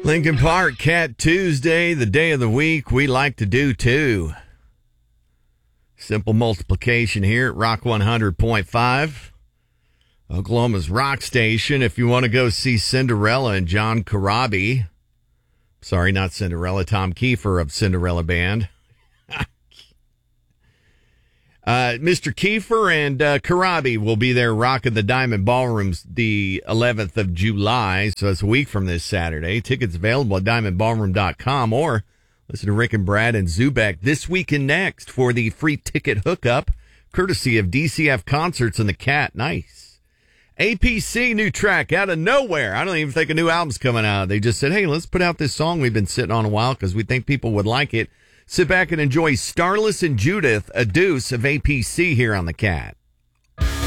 Lincoln Park Cat Tuesday, the day of the week we like to do too. Simple multiplication here at Rock 100.5. Oklahoma's rock station. If you want to go see Cinderella and John Corabi. Sorry, not Cinderella. Tom Kiefer of Cinderella Band. Mr. Kiefer and Corabi will be there rocking the Diamond Ballrooms the 11th of July. So it's a week from this Saturday. Tickets available at diamondballroom.com or listen to Rick and Brad and Zubek this week and next for the free ticket hookup, courtesy of DCF Concerts and the Cat. Nice. APC new track out of nowhere. I don't even think a new album's coming out. They just said, hey, let's put out this song we've been sitting on a while because we think people would like it. Sit back and enjoy Starless and Judith, a deuce of APC here on the Cat.